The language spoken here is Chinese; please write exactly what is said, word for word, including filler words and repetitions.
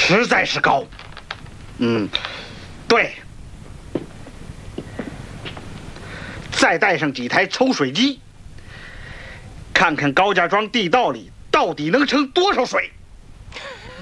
实在是高。嗯，对。再带上几台抽水机，看看高家庄地道里到底能盛多少水。